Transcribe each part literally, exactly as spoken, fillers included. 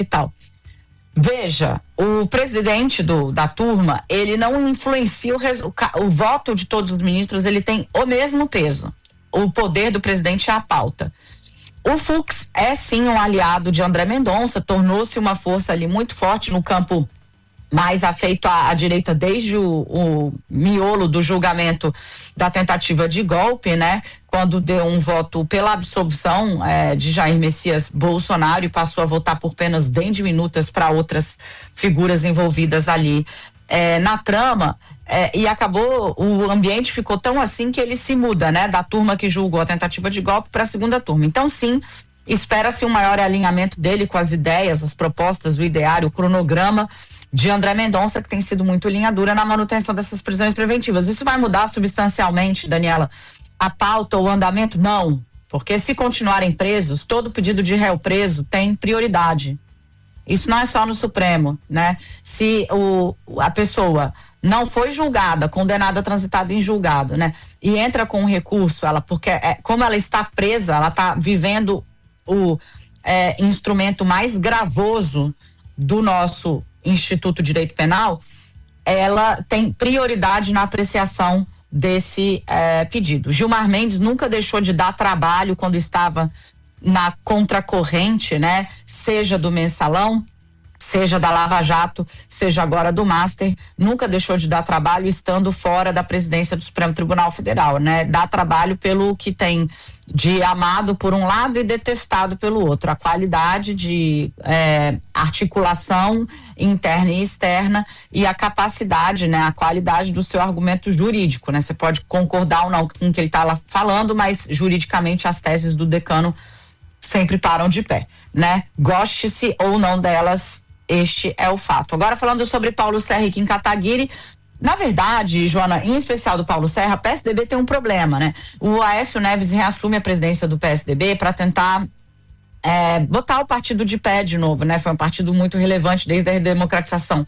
e tal. Veja, o presidente do, da turma, ele não influencia o, res, o, o voto de todos os ministros, ele tem o mesmo peso. O poder do presidente é a pauta. O Fux é sim um aliado de André Mendonça, tornou-se uma força ali muito forte no campo mais afeito à, à direita desde o, o miolo do julgamento da tentativa de golpe, né? Quando deu um voto pela absolvição é, de Jair Messias Bolsonaro e passou a votar por penas bem diminutas para outras figuras envolvidas ali é, na trama. É, e acabou, o ambiente ficou tão assim que ele se muda, né? Da turma que julgou a tentativa de golpe para a segunda turma. Então, sim, espera-se um maior alinhamento dele com as ideias, as propostas, o ideário, o cronograma de André Mendonça, que tem sido muito linha dura na manutenção dessas prisões preventivas. Isso vai mudar substancialmente, Daniela, a pauta ou o andamento? Não, porque se continuarem presos, todo pedido de réu preso tem prioridade. Isso não é só no Supremo, né? Se o, a pessoa não foi julgada, condenada, transitada em julgado, né? E entra com um recurso, ela, porque é, como ela está presa, ela está vivendo o é, instrumento mais gravoso do nosso Instituto de Direito Penal, ela tem prioridade na apreciação desse eh, pedido. Gilmar Mendes nunca deixou de dar trabalho quando estava na contracorrente, né? Seja do Mensalão, seja da Lava Jato, seja agora do Master, nunca deixou de dar trabalho estando fora da presidência do Supremo Tribunal Federal, né? Dá trabalho pelo que tem de amado por um lado e detestado pelo outro, a qualidade de é, articulação interna e externa e a capacidade, né, a qualidade do seu argumento jurídico, né? Você pode concordar ou não com o que ele está lá falando, mas juridicamente as teses do decano sempre param de pé, né? Goste-se ou não delas, este é o fato. Agora, falando sobre Paulo Serra e Kim Kataguiri, na verdade, Joana, em especial do Paulo Serra, a P S D B tem um problema, né? O Aécio Neves reassume a presidência do P S D B para tentar é, botar o partido de pé de novo, né? Foi um partido muito relevante desde a redemocratização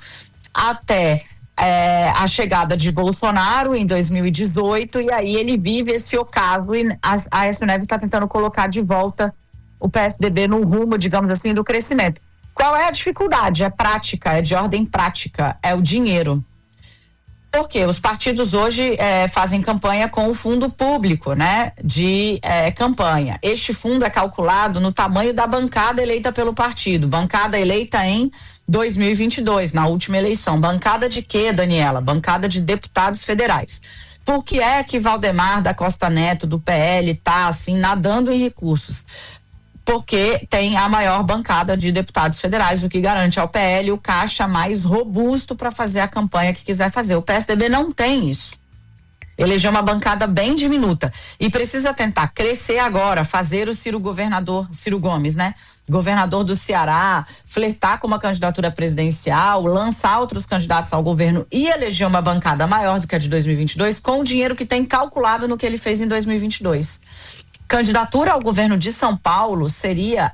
até é, a chegada de Bolsonaro em dois mil e dezoito, e aí ele vive esse ocaso e a Aécio Neves está tentando colocar de volta o P S D B no rumo, digamos assim, do crescimento. Qual é a dificuldade? É prática, é de ordem prática, é o dinheiro. Porque os partidos hoje é, fazem campanha com o fundo público, né, de é, campanha. Este fundo é calculado no tamanho da bancada eleita pelo partido. Bancada eleita em dois mil e vinte e dois, na última eleição. Bancada de quê, Daniela? Bancada de deputados federais. Por que é que Valdemar da Costa Neto, do P L, está assim, nadando em recursos? Porque tem a maior bancada de deputados federais, o que garante ao P L o caixa mais robusto para fazer a campanha que quiser fazer. O P S D B não tem isso. Elegeu uma bancada bem diminuta e precisa tentar crescer agora, fazer o Ciro governador, Ciro Gomes, né? Governador do Ceará, flertar com uma candidatura presidencial, lançar outros candidatos ao governo e eleger uma bancada maior do que a de dois mil e vinte e dois com o dinheiro que tem calculado no que ele fez em dois mil e vinte e dois. Candidatura ao governo de São Paulo seria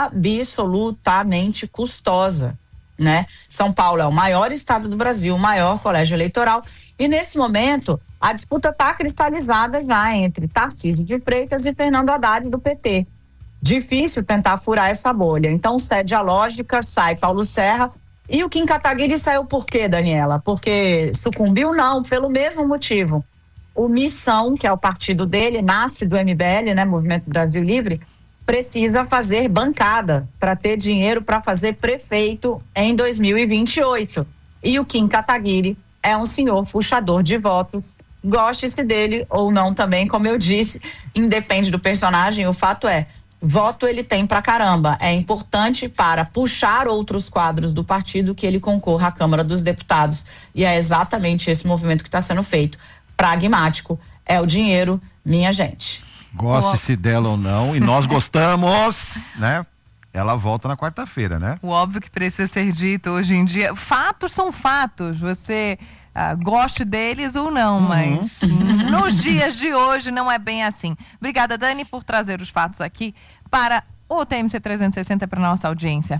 absolutamente custosa, né? São Paulo é o maior estado do Brasil, o maior colégio eleitoral, e nesse momento a disputa está cristalizada já entre Tarcísio de Freitas e Fernando Haddad do P T. Difícil tentar furar essa bolha. Então cede a lógica, sai Paulo Serra. E o Kim Kataguiri saiu por quê, Daniela? Porque sucumbiu? Não, pelo mesmo motivo. O Missão, que é o partido dele, nasce do M B L, né, Movimento Brasil Livre, precisa fazer bancada para ter dinheiro para fazer prefeito em dois mil e vinte e oito. E o Kim Kataguiri é um senhor puxador de votos, goste-se dele ou não também, como eu disse, independe do personagem, o fato é, voto ele tem pra caramba. É importante para puxar outros quadros do partido que ele concorra à Câmara dos Deputados, e é exatamente esse movimento que está sendo feito. Pragmático, é o dinheiro, minha gente. Goste-se dela ou não, e nós gostamos, né? Ela volta na quarta-feira, né? O óbvio que precisa ser dito hoje em dia. Fatos são fatos, você ah, goste deles ou não, uhum. Mas nos dias de hoje não é bem assim. Obrigada, Dani, por trazer os fatos aqui para o T M C trezentos e sessenta para nossa audiência.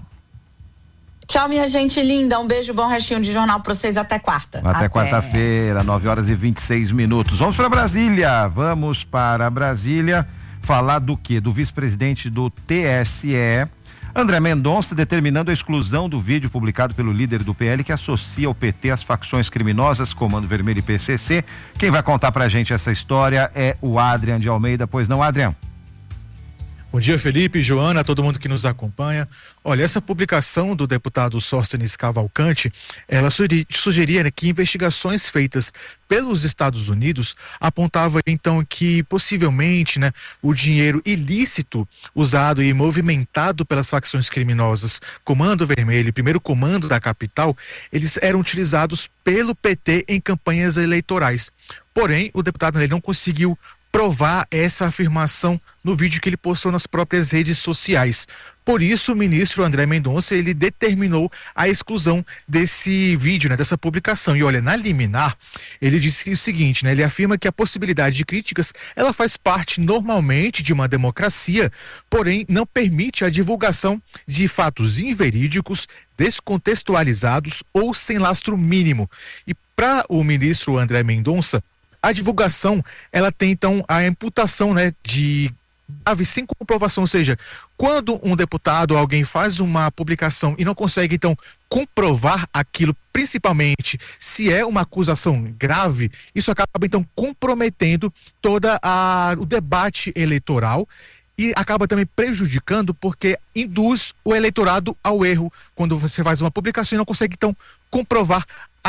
Tchau, minha gente linda. Um beijo, bom restinho de jornal pra vocês. Até quarta. Até, Até. quarta-feira, nove horas e vinte e seis minutos. Vamos para Brasília. Vamos para Brasília falar do quê? Do vice-presidente do T S E, André Mendonça determinando a exclusão do vídeo publicado pelo líder do P L que associa o P T às facções criminosas, Comando Vermelho e P C C. Quem vai contar pra gente essa história é o Adrian de Almeida. Pois não, Adrian? Bom dia, Felipe, Joana, todo mundo que nos acompanha. Olha, essa publicação do deputado Sóstenes Cavalcante, ela sugeria, né, que investigações feitas pelos Estados Unidos apontavam então que possivelmente, né, o dinheiro ilícito usado e movimentado pelas facções criminosas Comando Vermelho e Primeiro Comando da capital, eles eram utilizados pelo P T em campanhas eleitorais. Porém, o deputado ele não conseguiu provar essa afirmação no vídeo que ele postou nas próprias redes sociais. Por isso, o ministro André Mendonça, ele determinou a exclusão desse vídeo, né, dessa publicação. E olha, na liminar, ele disse o seguinte, né, ele afirma que a possibilidade de críticas, ela faz parte normalmente de uma democracia, porém não permite a divulgação de fatos inverídicos, descontextualizados ou sem lastro mínimo. E para o ministro André Mendonça, a divulgação, ela tem então a imputação, né, de grave sem comprovação, ou seja, quando um deputado ou alguém faz uma publicação e não consegue então comprovar aquilo, principalmente se é uma acusação grave, isso acaba então comprometendo toda a, o debate eleitoral e acaba também prejudicando porque induz o eleitorado ao erro quando você faz uma publicação e não consegue então comprovar a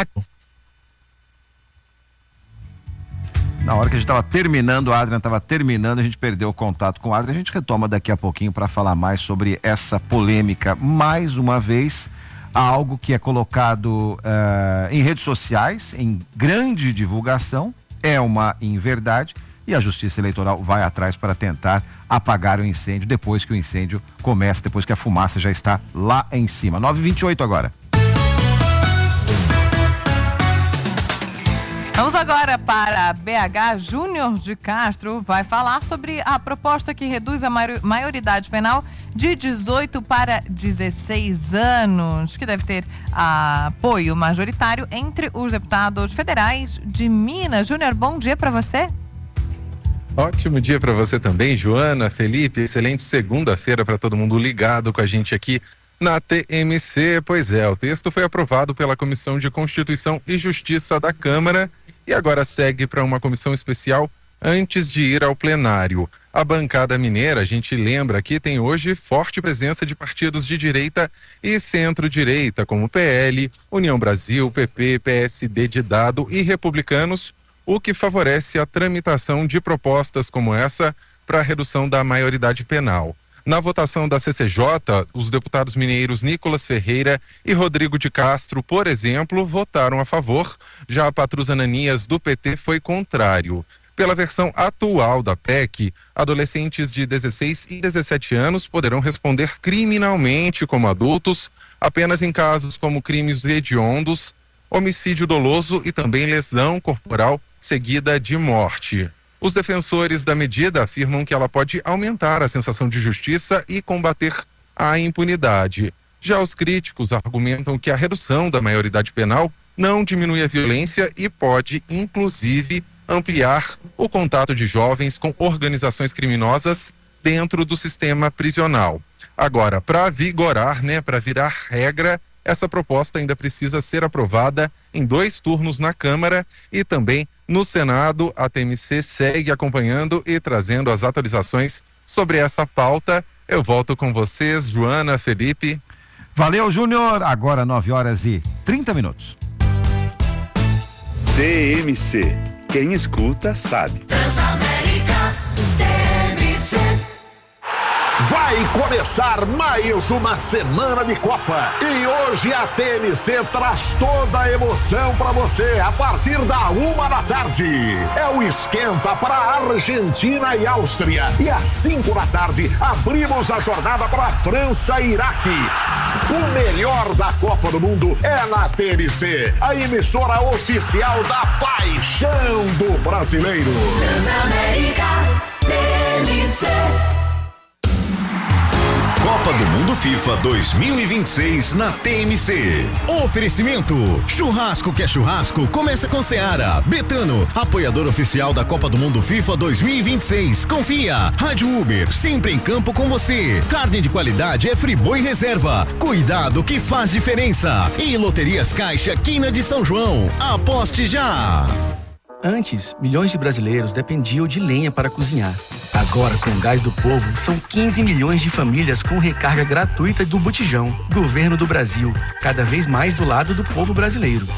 Na hora que a gente estava terminando, o Adrian estava terminando, a gente perdeu o contato com o Adrian. A gente retoma daqui a pouquinho para falar mais sobre essa polêmica. Mais uma vez, algo que é colocado uh, em redes sociais, em grande divulgação, é uma inverdade e a Justiça Eleitoral vai atrás para tentar apagar o incêndio depois que o incêndio começa, depois que a fumaça já está lá em cima. nove e vinte e oito agora. Vamos agora para B H. Júnior de Castro vai falar sobre a proposta que reduz a maioridade penal de dezoito para dezesseis anos, que deve ter apoio majoritário entre os deputados federais de Minas. Júnior, bom dia para você. Ótimo dia para você também, Joana, Felipe. Excelente segunda-feira para todo mundo ligado com a gente aqui na T M C. Pois é, o texto foi aprovado pela Comissão de Constituição e Justiça da Câmara e agora segue para uma comissão especial antes de ir ao plenário. A bancada mineira, a gente lembra que tem hoje forte presença de partidos de direita e centro-direita, como P L, União Brasil, P P, P S D de Dado e republicanos, o que favorece a tramitação de propostas como essa para a redução da maioridade penal. Na votação da C C J, os deputados mineiros Nicolas Ferreira e Rodrigo de Castro, por exemplo, votaram a favor, já a Patrus Ananias do P T foi contrário. Pela versão atual da P E C, adolescentes de dezesseis e dezessete anos poderão responder criminalmente como adultos, apenas em casos como crimes hediondos, homicídio doloso e também lesão corporal seguida de morte. Os defensores da medida afirmam que ela pode aumentar a sensação de justiça e combater a impunidade. Já os críticos argumentam que a redução da maioridade penal não diminui a violência e pode, inclusive, ampliar o contato de jovens com organizações criminosas dentro do sistema prisional. Agora, para vigorar, né, para virar regra, essa proposta ainda precisa ser aprovada em dois turnos na Câmara e também no Senado. A T M C segue acompanhando e trazendo as atualizações sobre essa pauta. Eu volto com vocês, Joana, Felipe. Valeu, Júnior. Agora nove horas e trinta minutos. T M C. Quem escuta sabe. Transamérica, T M C. Vai começar mais uma semana de Copa e hoje a T M C traz toda a emoção para você a partir da uma da tarde. É o esquenta para Argentina e Áustria e às cinco da tarde abrimos a jornada para França e Iraque. O melhor da Copa do Mundo é na T M C, a emissora oficial da paixão do brasileiro. Transamérica, T M C. Copa Copa do Mundo FIFA dois mil e vinte e seis na T M C. Oferecimento: churrasco que é churrasco, começa com Seara. Betano, apoiador oficial da Copa do Mundo FIFA dois mil e vinte e seis. Confia. Rádio Uber, sempre em campo com você. Carne de qualidade é Friboi Reserva. Cuidado que faz diferença. E Loterias Caixa, Quina de São João. Aposte já. Antes, milhões de brasileiros dependiam de lenha para cozinhar. Agora, com o Gás do Povo, são quinze milhões de famílias com recarga gratuita do botijão. Governo do Brasil, cada vez mais do lado do povo brasileiro.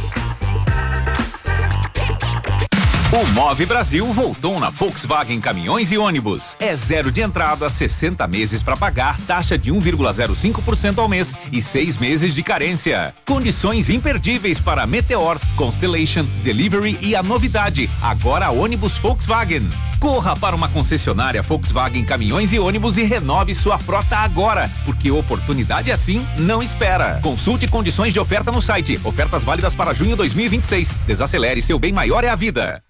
O Move Brasil voltou na Volkswagen Caminhões e Ônibus. É zero de entrada, sessenta meses para pagar, taxa de um vírgula zero cinco por cento ao mês e seis meses de carência. Condições imperdíveis para Meteor, Constellation, Delivery e a novidade, agora ônibus Volkswagen. Corra para uma concessionária Volkswagen Caminhões e Ônibus e renove sua frota agora, porque oportunidade assim não espera. Consulte condições de oferta no site. Ofertas válidas para junho dois mil e vinte e seis. Desacelere, seu bem maior é a vida.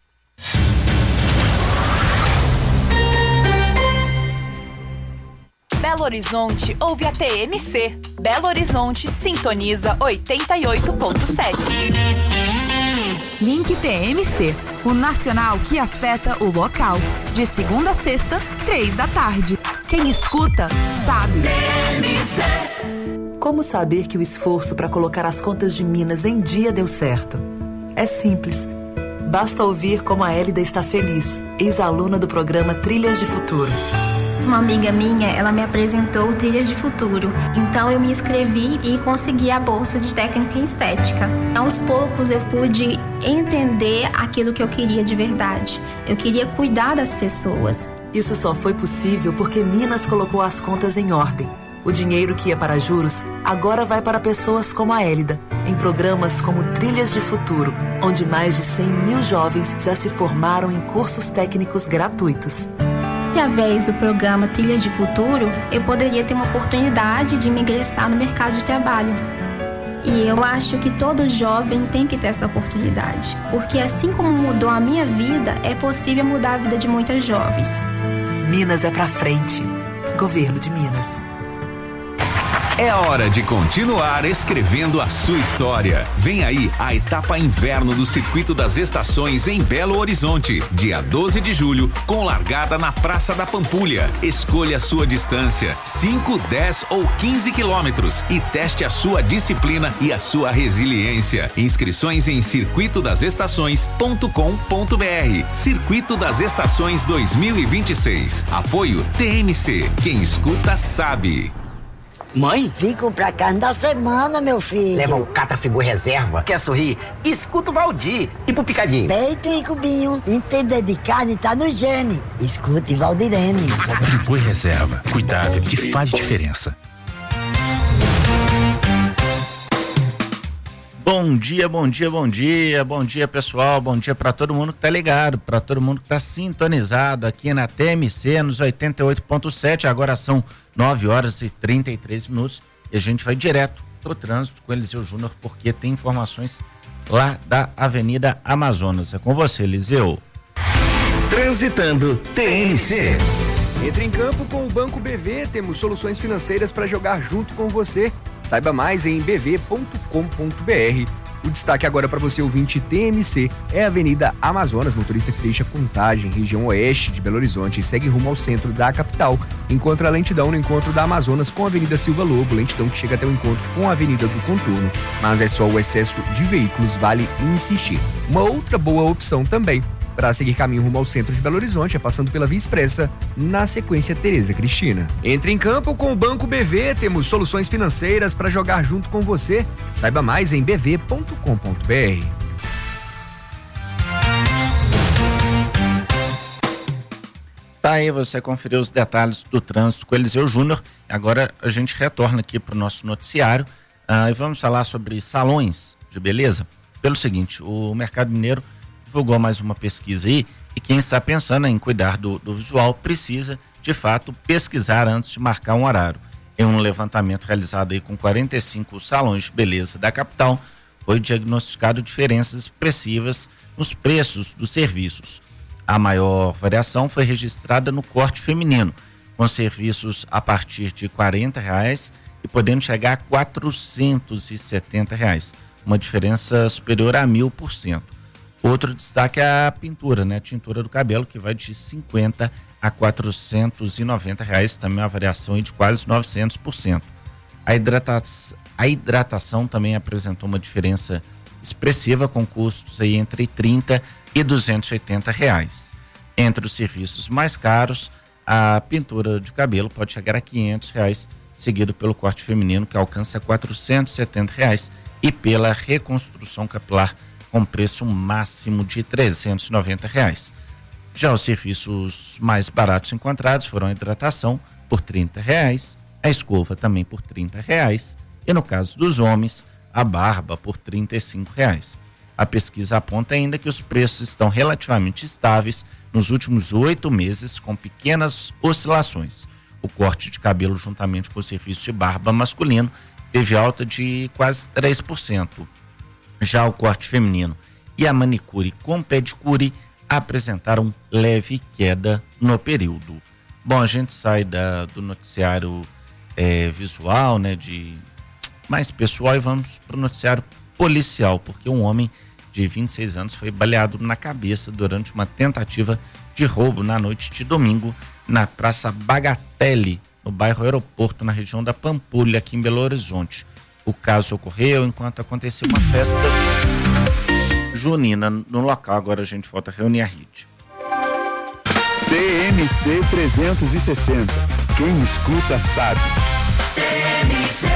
Belo Horizonte ouve a T M C. Belo Horizonte sintoniza oitenta e oito ponto sete. Link T M C, o nacional que afeta o local. De segunda a sexta, três da tarde. Quem escuta, sabe. T M C. Como saber que o esforço para colocar as contas de Minas em dia deu certo? É simples. Basta ouvir como a Hélida está feliz, ex-aluna do programa Trilhas de Futuro. Uma amiga minha, ela me apresentou o Trilhas de Futuro. Então eu me inscrevi e consegui a bolsa de técnica em estética. Aos poucos eu pude entender aquilo que eu queria de verdade. Eu queria cuidar das pessoas. Isso só foi possível porque Minas colocou as contas em ordem. O dinheiro que ia para juros agora vai para pessoas como a Hélida, em programas como Trilhas de Futuro, onde mais de cem mil jovens já se formaram em cursos técnicos gratuitos. Através do programa Trilhas de Futuro, eu poderia ter uma oportunidade de me ingressar no mercado de trabalho. E eu acho que todo jovem tem que ter essa oportunidade, porque assim como mudou a minha vida, é possível mudar a vida de muitas jovens. Minas é pra frente. Governo de Minas. É hora de continuar escrevendo a sua história. Vem aí a etapa inverno do Circuito das Estações em Belo Horizonte, dia doze de julho, com largada na Praça da Pampulha. Escolha a sua distância, cinco, dez ou quinze quilômetros, e teste a sua disciplina e a sua resiliência. Inscrições em circuito das estações ponto com ponto br. Circuito das Estações dois mil e vinte e seis. Apoio T M C. Quem escuta sabe. Mãe? Vim comprar carne da semana, meu filho. Leva um Catra Friboi Reserva. Quer sorrir? Escuta o Valdir. E pro picadinho? Peito e cubinho. Entender de carne tá no gene. Escute Valdirene. Friboi Reserva. Cuidado que faz diferença. Bom dia, bom dia, bom dia, bom dia pessoal, bom dia para todo mundo que tá ligado, para todo mundo que tá sintonizado aqui na T M C nos oitenta e oito ponto sete. Agora são nove horas e trinta e três minutos e a gente vai direto pro trânsito com Eliseu Júnior, porque tem informações lá da Avenida Amazonas. É com você, Eliseu. Transitando T M C. Entre em campo com o Banco B V, temos soluções financeiras para jogar junto com você. Saiba mais em b v ponto com ponto b r. O destaque agora para você, ouvinte T M C, é a Avenida Amazonas, motorista que deixa Contagem, região oeste de Belo Horizonte, e segue rumo ao centro da capital. Encontra a lentidão no encontro da Amazonas com a Avenida Silva Lobo, lentidão que chega até o encontro com a Avenida do Contorno, mas é só o excesso de veículos, vale insistir. Uma outra boa opção também para seguir caminho rumo ao centro de Belo Horizonte, é passando pela Via Expressa, na sequência Tereza Cristina. Entre em campo com o Banco B V, temos soluções financeiras para jogar junto com você. Saiba mais em b v ponto com ponto b r. Tá aí, você conferiu os detalhes do trânsito com Eliseu Júnior. Agora a gente retorna aqui para o nosso noticiário uh, e vamos falar sobre salões de beleza. Pelo seguinte, o Mercado Mineiro divulgou mais uma pesquisa aí, e quem está pensando em cuidar do, do visual precisa, de fato, pesquisar antes de marcar um horário. Em um levantamento realizado aí com quarenta e cinco salões de beleza da capital, foi diagnosticado diferenças expressivas nos preços dos serviços. A maior variação foi registrada no corte feminino, com serviços a partir de quarenta reais e podendo chegar a quatrocentos e setenta reais, uma diferença superior a mil por cento. Outro destaque é a pintura, né? A tintura do cabelo, que vai de cinquenta a quatrocentos e noventa reais, também uma variação de quase novecentos por cento. A, hidrata a hidratação também apresentou uma diferença expressiva, com custos aí entre trinta e duzentos e oitenta reais. Entre os serviços mais caros, a pintura de cabelo pode chegar a quinhentos reais, seguido pelo corte feminino, que alcança quatrocentos e setenta reais, e pela reconstrução capilar, com preço máximo de trezentos e noventa reais. Já os serviços mais baratos encontrados foram a hidratação por trinta reais, a escova também por trinta reais, e no caso dos homens, a barba por trinta e cinco reais. A pesquisa aponta ainda que os preços estão relativamente estáveis nos últimos oito meses, com pequenas oscilações. O corte de cabelo, juntamente com o serviço de barba masculino, teve alta de quase três por cento. Já o corte feminino e a manicure com pedicure apresentaram leve queda no período. Bom, a gente sai da, do noticiário é, visual, né, de mais pessoal, e vamos para o noticiário policial, porque um homem de vinte e seis anos foi baleado na cabeça durante uma tentativa de roubo na noite de domingo na Praça Bagatelle, no bairro Aeroporto, na região da Pampulha, aqui em Belo Horizonte. O caso ocorreu enquanto acontecia uma festa junina no local. Agora a gente volta a reunir a rede. T M C trezentos e sessenta. Quem escuta sabe. T M C.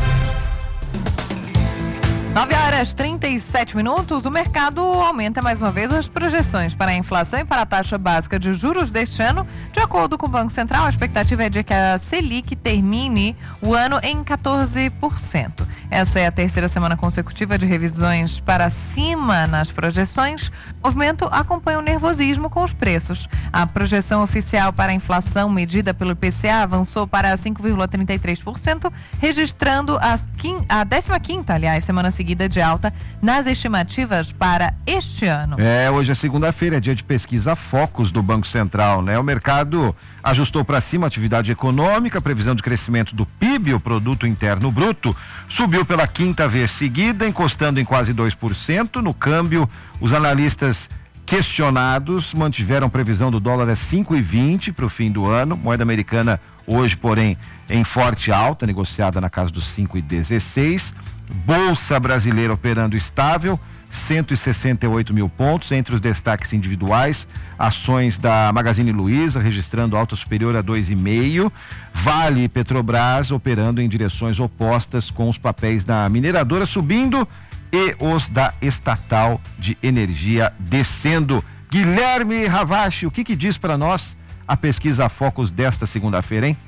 nove horas e trinta e sete minutos, o mercado aumenta mais uma vez as projeções para a inflação e para a taxa básica de juros deste ano. De acordo com o Banco Central, a expectativa é de que a Selic termine o ano em quatorze por cento. Essa é a terceira semana consecutiva de revisões para cima nas projeções. O movimento acompanha o nervosismo com os preços. A projeção oficial para a inflação medida pelo I P C A avançou para cinco vírgula trinta e três por cento, registrando a, quim, a décima quinta, aliás, semana seguida de alta nas estimativas para este ano. É, hoje é segunda-feira, é dia de pesquisa Focus do Banco Central, né? O mercado ajustou para cima a atividade econômica, a previsão de crescimento do P I B, o Produto Interno Bruto, subiu pela quinta vez seguida, encostando em quase dois por cento. No câmbio, os analistas questionados mantiveram previsão do dólar a cinco e vinte para o fim do ano, moeda americana hoje, porém, em forte alta, negociada na casa dos cinco e dezesseis. Bolsa brasileira operando estável, cento e sessenta e oito mil pontos. Entre os destaques individuais, ações da Magazine Luiza registrando alta superior a dois vírgula cinco. Vale e Petrobras operando em direções opostas, com os papéis da mineradora subindo e os da estatal de energia descendo. Guilherme Ravache, o que que diz para nós a pesquisa Focus desta segunda-feira, hein?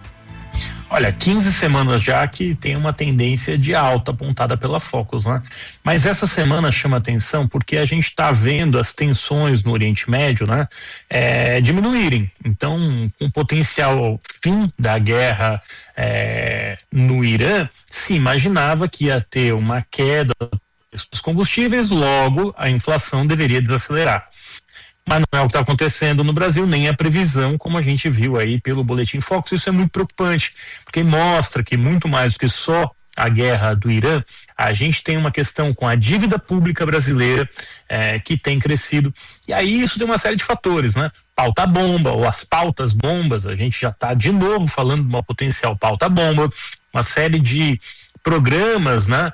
Olha, quinze semanas já que tem uma tendência de alta apontada pela Focus, né? Mas essa semana chama atenção porque a gente está vendo as tensões no Oriente Médio, né, é, diminuírem. Então, com o potencial fim da guerra é, no Irã, se imaginava que ia ter uma queda dos combustíveis, logo a inflação deveria desacelerar. Mas não é o que está acontecendo no Brasil, nem a previsão, como a gente viu aí pelo Boletim Focus. Isso é muito preocupante, porque mostra que muito mais do que só a guerra do Irã, a gente tem uma questão com a dívida pública brasileira é, que tem crescido. E aí isso tem uma série de fatores, né? Pauta bomba, ou as pautas bombas, a gente já está de novo falando de uma potencial pauta bomba, uma série de programas, né,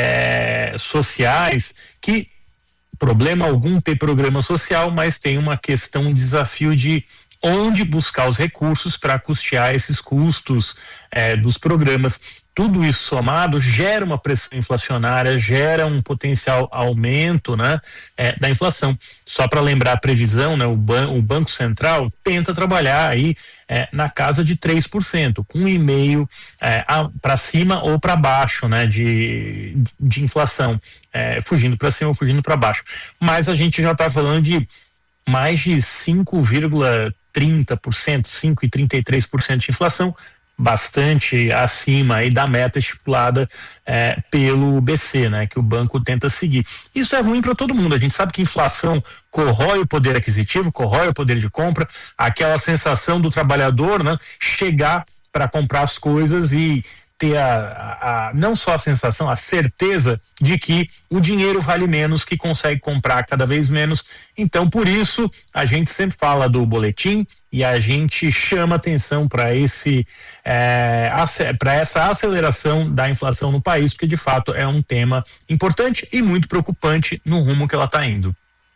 é, sociais que problema algum ter programa social, mas tem uma questão, um desafio de onde buscar os recursos para custear esses custos é, dos programas. Tudo isso somado gera uma pressão inflacionária, gera um potencial aumento, né, é, da inflação. Só para lembrar a previsão, né, o, ban o Banco Central tenta trabalhar aí é, na casa de três por cento, com um vírgula cinco é, para cima ou para baixo, né, de, de inflação, é, fugindo para cima ou fugindo para baixo. Mas a gente já está falando de mais de cinco vírgula trinta por cento, cinco vírgula trinta e três por cento de inflação. bastante acima aí da meta estipulada é, pelo B C, né, que o banco tenta seguir. Isso é ruim para todo mundo. A gente sabe que inflação corrói o poder aquisitivo, corrói o poder de compra, aquela sensação do trabalhador, né, chegar para comprar as coisas e ter a, a, a, não só a sensação, a certeza de que o dinheiro vale menos, que consegue comprar cada vez menos. Então, por isso, a gente sempre fala do boletim e a gente chama atenção para esse é, para essa aceleração da inflação no país, porque de fato é um tema importante e muito preocupante no rumo que ela está indo.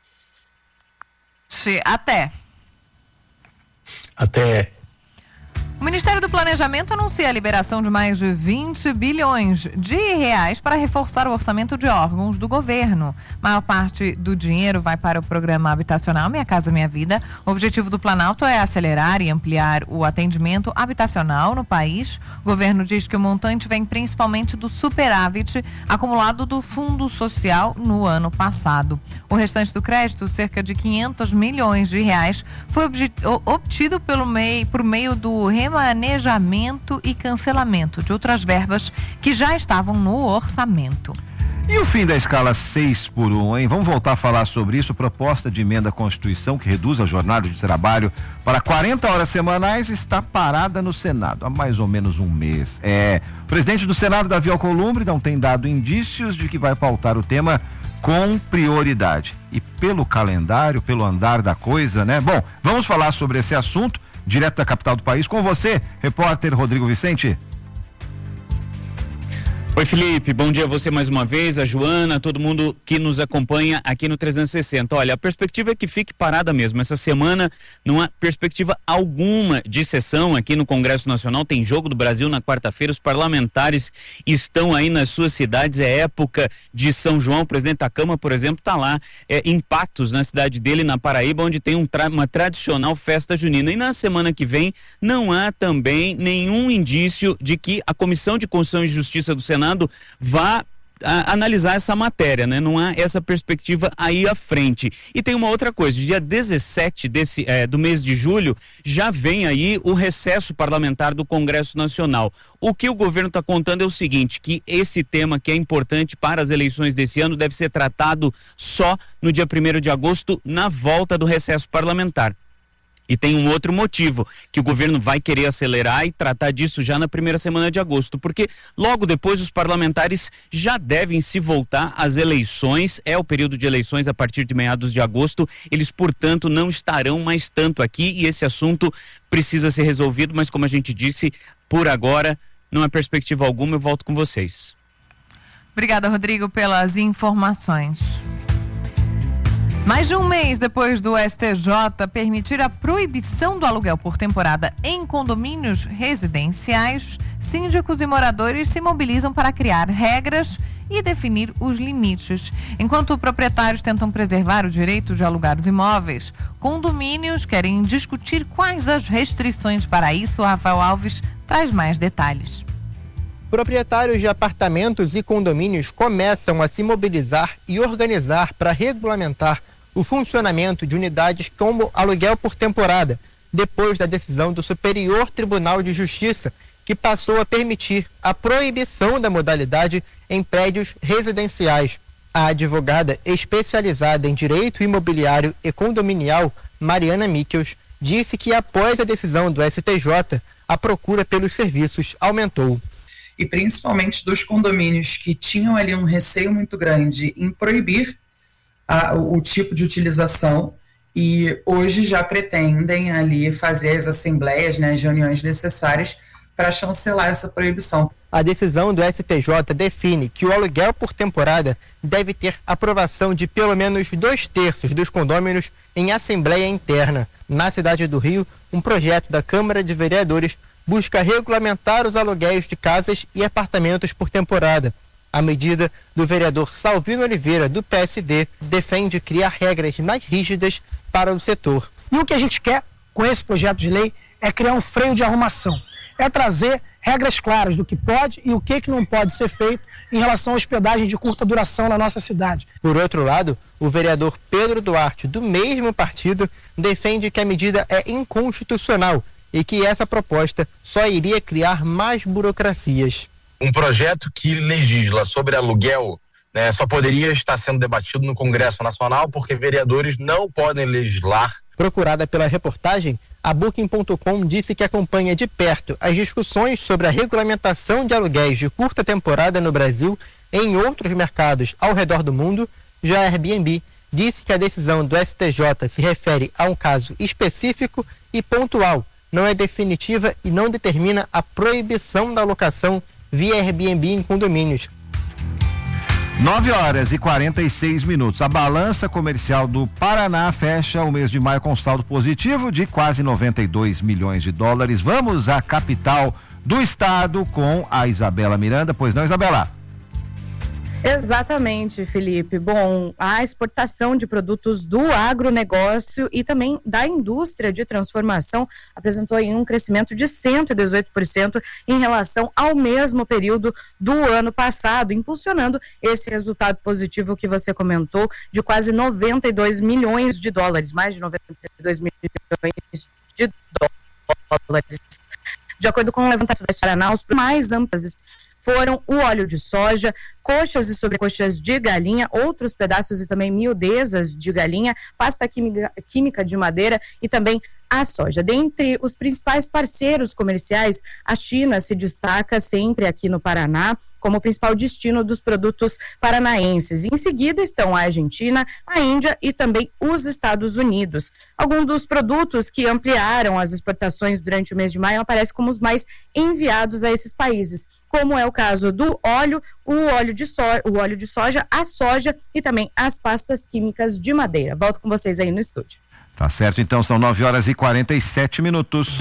Até. Até. O Ministério do Planejamento anuncia a liberação de mais de vinte bilhões de reais para reforçar o orçamento de órgãos do governo. A maior parte do dinheiro vai para o programa habitacional Minha Casa Minha Vida. O objetivo do Planalto é acelerar e ampliar o atendimento habitacional no país. O governo diz que o montante vem principalmente do superávit acumulado do Fundo Social no ano passado. O restante do crédito, cerca de quinhentos milhões de reais, foi obtido pelo meio, por meio do remanejamento e cancelamento de outras verbas que já estavam no orçamento. E o fim da escala seis por um, hein? Vamos voltar a falar sobre isso. Proposta de emenda à Constituição que reduz a jornada de trabalho para quarenta horas semanais está parada no Senado há mais ou menos um mês. É, o presidente do Senado, Davi Alcolumbre, não tem dado indícios de que vai pautar o tema com prioridade. E pelo calendário, pelo andar da coisa, né? Bom, vamos falar sobre esse assunto direto da capital do país com você, repórter Rodrigo Vicente. Oi, Felipe, bom dia a você mais uma vez, a Joana, todo mundo que nos acompanha aqui no trezentos e sessenta. Olha, a perspectiva é que fique parada mesmo. Essa semana não há perspectiva alguma de sessão aqui no Congresso Nacional. Tem Jogo do Brasil na quarta-feira, os parlamentares estão aí nas suas cidades, é época de São João. O presidente da Câmara, por exemplo, está lá é, em Patos, na cidade dele, na Paraíba, onde tem um tra- uma tradicional festa junina. E na semana que vem não há também nenhum indício de que a Comissão de Constituição e Justiça do Senado vá a, analisar essa matéria, né? Não há essa perspectiva aí à frente. E tem uma outra coisa, dia dezessete desse, é, do mês de julho, já vem aí o recesso parlamentar do Congresso Nacional. O que o governo está contando é o seguinte, que esse tema que é importante para as eleições desse ano deve ser tratado só no dia primeiro de agosto, na volta do recesso parlamentar. E tem um outro motivo, que o governo vai querer acelerar e tratar disso já na primeira semana de agosto, porque logo depois os parlamentares já devem se voltar às eleições, é o período de eleições a partir de meados de agosto, eles, portanto, não estarão mais tanto aqui e esse assunto precisa ser resolvido, mas como a gente disse, por agora, não há perspectiva alguma, eu volto com vocês. Obrigada, Rodrigo, pelas informações. Mais de um mês depois do S T J permitir a proibição do aluguel por temporada em condomínios residenciais, síndicos e moradores se mobilizam para criar regras e definir os limites. Enquanto proprietários tentam preservar o direito de alugar os imóveis, condomínios querem discutir quais as restrições para isso. O Rafael Alves traz mais detalhes. Proprietários de apartamentos e condomínios começam a se mobilizar e organizar para regulamentar o funcionamento de unidades como aluguel por temporada, depois da decisão do Superior Tribunal de Justiça, que passou a permitir a proibição da modalidade em prédios residenciais. A advogada especializada em direito imobiliário e condominial, Mariana Michels, disse que após a decisão do S T J, a procura pelos serviços aumentou. E principalmente dos condomínios que tinham ali um receio muito grande em proibir a, o, o tipo de utilização e hoje já pretendem ali fazer as assembleias, né, as reuniões necessárias para chancelar essa proibição. A decisão do S T J define que o aluguel por temporada deve ter aprovação de pelo menos dois terços dos condôminos em assembleia interna. Na cidade do Rio, um projeto da Câmara de Vereadores busca regulamentar os aluguéis de casas e apartamentos por temporada. A medida do vereador Salvino Oliveira, do P S D, defende criar regras mais rígidas para o setor. E o que a gente quer com esse projeto de lei é criar um freio de arrumação. É trazer regras claras do que pode e o que, que não pode ser feito em relação à hospedagem de curta duração na nossa cidade. Por outro lado, o vereador Pedro Duarte, do mesmo partido, defende que a medida é inconstitucional e que essa proposta só iria criar mais burocracias. Um projeto que legisla sobre aluguel, né, só poderia estar sendo debatido no Congresso Nacional porque vereadores não podem legislar. Procurada pela reportagem, a Booking ponto com disse que acompanha de perto as discussões sobre a regulamentação de aluguéis de curta temporada no Brasil e em outros mercados ao redor do mundo. Já a Airbnb disse que a decisão do S T J se refere a um caso específico e pontual, não é definitiva e não determina a proibição da locação via Airbnb em condomínios. nove horas e quarenta e seis minutos. A balança comercial do Paraná fecha o mês de maio com saldo positivo de quase noventa e dois milhões de dólares. Vamos à capital do estado com a Isabela Miranda. Pois não, Isabela? Exatamente, Felipe. Bom, a exportação de produtos do agronegócio e também da indústria de transformação apresentou aí um crescimento de cento e dezoito por cento em relação ao mesmo período do ano passado, impulsionando esse resultado positivo que você comentou de quase noventa e dois milhões de dólares, mais de noventa e dois milhões de dólares. De acordo com o levantamento da Paraná, os mais amplas foram o óleo de soja, coxas e sobrecoxas de galinha, outros pedaços e também miudezas de galinha, pasta química, química de madeira e também a soja. Dentre os principais parceiros comerciais, a China se destaca sempre aqui no Paraná como o principal destino dos produtos paranaenses. Em seguida estão a Argentina, a Índia e também os Estados Unidos. Alguns dos produtos que ampliaram as exportações durante o mês de maio aparecem como os mais enviados a esses países, como é o caso do óleo, o óleo de soja, o óleo de soja, a soja e também as pastas químicas de madeira. Volto com vocês aí no estúdio. Tá certo, então são nove horas e quarenta e sete minutos.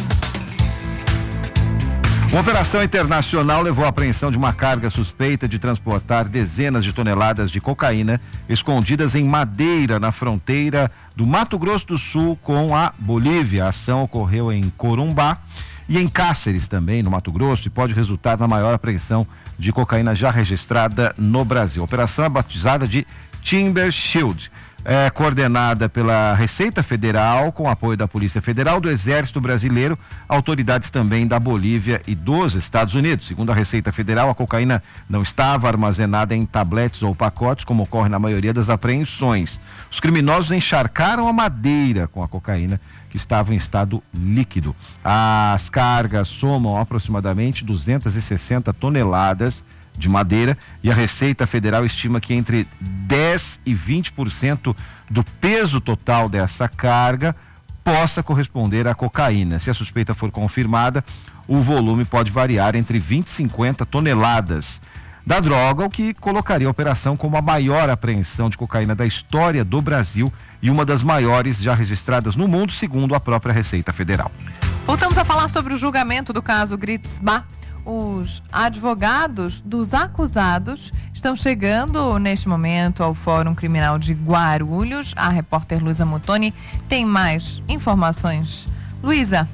Uma operação internacional levou à apreensão de uma carga suspeita de transportar dezenas de toneladas de cocaína escondidas em Madeira, na fronteira do Mato Grosso do Sul com a Bolívia. A ação ocorreu em Corumbá e em Cáceres também, no Mato Grosso, e pode resultar na maior apreensão de cocaína já registrada no Brasil. A operação é batizada de Timber Shield. É coordenada pela Receita Federal, com apoio da Polícia Federal, do Exército Brasileiro, autoridades também da Bolívia e dos Estados Unidos. Segundo a Receita Federal, a cocaína não estava armazenada em tabletes ou pacotes, como ocorre na maioria das apreensões. Os criminosos encharcaram a madeira com a cocaína, que estava em estado líquido. As cargas somam aproximadamente duzentas e sessenta toneladas de madeira e a Receita Federal estima que entre dez e vinte por cento do peso total dessa carga possa corresponder à cocaína. Se a suspeita for confirmada, o volume pode variar entre vinte e cinquenta toneladas da droga, o que colocaria a operação como a maior apreensão de cocaína da história do Brasil e uma das maiores já registradas no mundo, segundo a própria Receita Federal. Voltamos a falar sobre o julgamento do caso Gritzbach. Os advogados dos acusados estão chegando neste momento ao Fórum Criminal de Guarulhos. A repórter Luísa Mutoni tem mais informações. Luísa.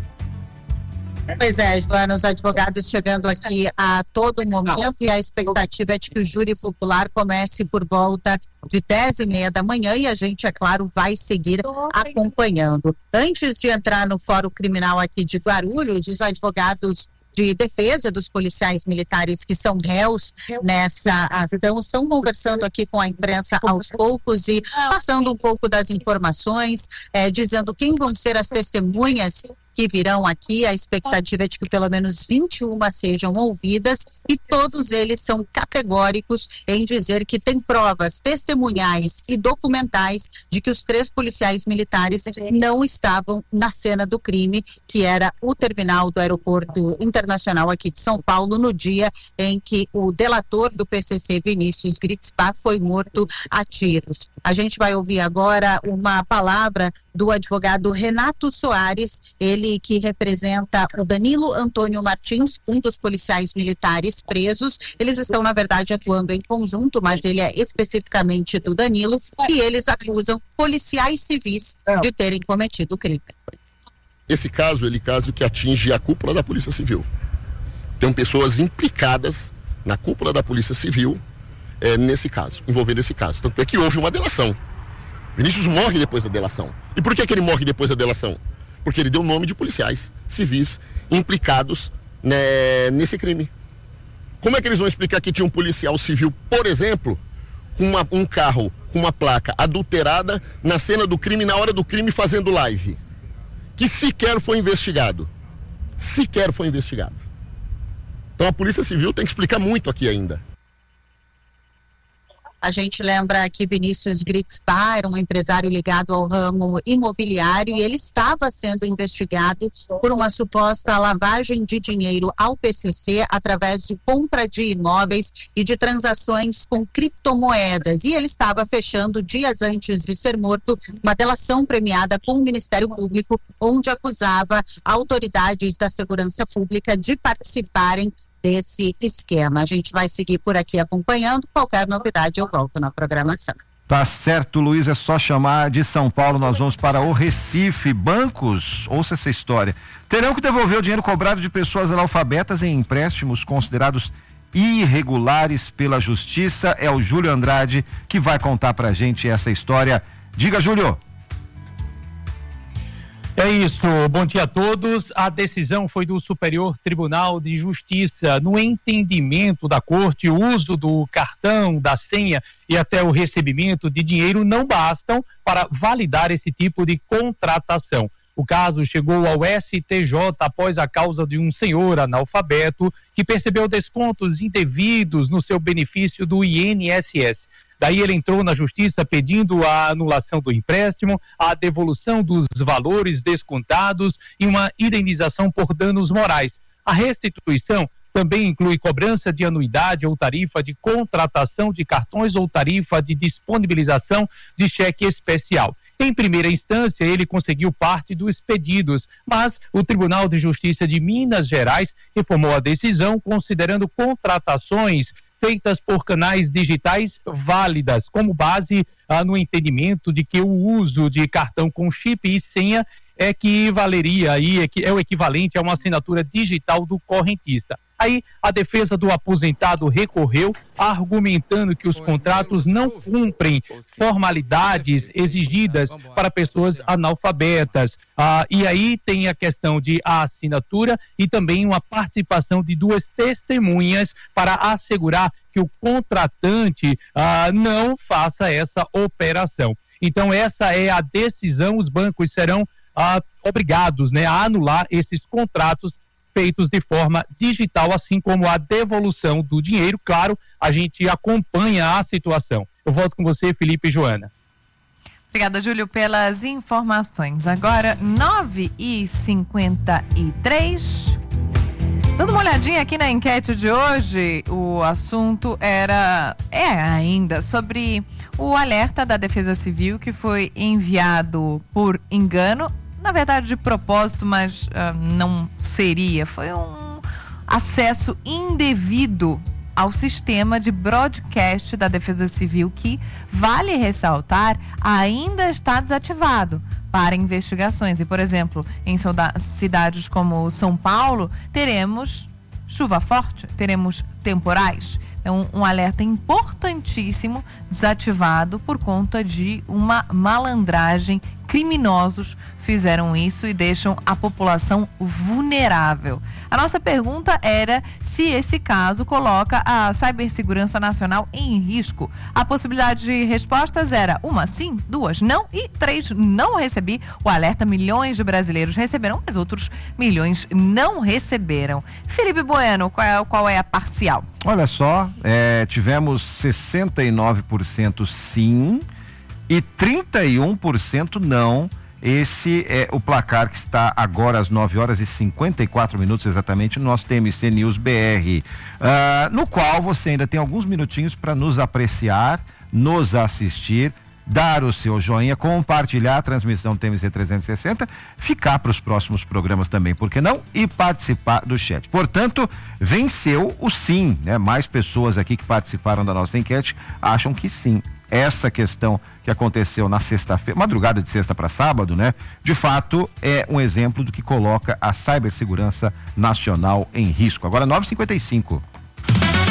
Pois é, Joana, os advogados chegando aqui a todo momento e a expectativa é de que o júri popular comece por volta de dez e meia da manhã e a gente, é claro, vai seguir acompanhando. Antes de entrar no Fórum Criminal aqui de Guarulhos, os advogados de defesa dos policiais militares que são réus nessa ação estão conversando aqui com a imprensa aos poucos e passando um pouco das informações, é, dizendo quem vão ser as testemunhas que virão aqui. A expectativa é de que pelo menos vinte e uma sejam ouvidas e todos eles são categóricos em dizer que tem provas testemunhais e documentais de que os três policiais militares não estavam na cena do crime, que era o terminal do aeroporto internacional aqui de São Paulo, no dia em que o delator do P C C, Vinícius Gritzbach, foi morto a tiros. A gente vai ouvir agora uma palavra do advogado Renato Soares, ele que representa o Danilo Antônio Martins, um dos policiais militares presos. Eles estão, na verdade, atuando em conjunto, mas ele é especificamente do Danilo, e eles acusam policiais civis de terem cometido o crime. Esse caso, ele é caso que atinge a cúpula da Polícia Civil. Tem pessoas implicadas na cúpula da Polícia Civil é, nesse caso, envolvendo esse caso. Tanto é que houve uma delação. Vinícius morre depois da delação. E por que que ele morre depois da delação? porque ele deu nome de policiais civis implicados, né, nesse crime. Como é que eles vão explicar que tinha um policial civil, por exemplo, com uma, um carro com uma placa adulterada na cena do crime, na hora do crime, fazendo live, que sequer foi investigado? Sequer foi investigado. Então a Polícia Civil tem que explicar muito aqui ainda. A gente lembra que Vinícius Grixbar era um empresário ligado ao ramo imobiliário e ele estava sendo investigado por uma suposta lavagem de dinheiro ao P C C através de compra de imóveis e de transações com criptomoedas. E ele estava fechando, dias antes de ser morto, uma delação premiada com o Ministério Público, onde acusava autoridades da segurança pública de participarem desse esquema. A gente vai seguir por aqui acompanhando. Qualquer novidade eu volto na programação. Tá certo, Luiz, é só chamar de São Paulo, nós vamos para o Recife. Bancos, ouça essa história, terão que devolver o dinheiro cobrado de pessoas analfabetas em empréstimos considerados irregulares pela Justiça. É o Júlio Andrade que vai contar pra gente essa história. Diga, Júlio. É isso, bom dia a todos. A decisão foi do Superior Tribunal de Justiça. No entendimento da Corte, o uso do cartão, da senha e até o recebimento de dinheiro não bastam para validar esse tipo de contratação. O caso chegou ao S T J após a causa de um senhor analfabeto que percebeu descontos indevidos no seu benefício do I N S S. Daí ele entrou na justiça pedindo a anulação do empréstimo, a devolução dos valores descontados e uma indenização por danos morais. A restituição também inclui cobrança de anuidade ou tarifa de contratação de cartões ou tarifa de disponibilização de cheque especial. Em primeira instância, ele conseguiu parte dos pedidos, mas o Tribunal de Justiça de Minas Gerais reformou a decisão considerando contratações feitas por canais digitais válidas, como base ah, no entendimento de que o uso de cartão com chip e senha equivaleria aí, é o equivalente a uma assinatura digital do correntista. Aí a defesa do aposentado recorreu, argumentando que os contratos não cumprem formalidades exigidas para pessoas analfabetas. Ah, e aí tem a questão de a assinatura e também uma participação de duas testemunhas para assegurar que o contratante ah, não faça essa operação. Então essa é a decisão, os bancos serão ah, obrigados, né, a anular esses contratos feitos de forma digital, assim como a devolução do dinheiro. Claro, a gente acompanha a situação. Eu volto com você, Felipe e Joana. Obrigada, Júlio, pelas informações. Agora, nove e cinquenta e três. Dando uma olhadinha aqui na enquete de hoje, o assunto era, é ainda, sobre o alerta da Defesa Civil que foi enviado por engano, na verdade de propósito, mas uh, não seria. Foi um acesso indevido ao sistema de broadcast da Defesa Civil que, vale ressaltar, ainda está desativado para investigações. E, por exemplo, em cidades como São Paulo, teremos chuva forte, teremos temporais. Então, um alerta importantíssimo desativado por conta de uma malandragem. Criminosos fizeram isso e deixam a população vulnerável. A nossa pergunta era se esse caso coloca a cibersegurança nacional em risco. A possibilidade de respostas era uma sim, duas não e três não recebi. O alerta milhões de brasileiros receberam, mas outros milhões não receberam. Felipe Bueno, qual é, qual é a parcial? Olha só, é, tivemos sessenta e nove por cento sim e trinta e um por cento não. Esse é o placar que está agora às nove horas e cinquenta e quatro minutos exatamente no nosso T M C News B R, uh, no qual você ainda tem alguns minutinhos para nos apreciar, nos assistir, dar o seu joinha, compartilhar a transmissão T M C trezentos e sessenta, ficar para os próximos programas também, por que não? E participar do chat. Portanto, venceu o sim, né? Mais pessoas aqui que participaram da nossa enquete acham que sim. Essa questão que aconteceu na sexta-feira, madrugada de sexta para sábado, né? De fato, é um exemplo do que coloca a cibersegurança nacional em risco. Agora, nove e cinquenta e cinco.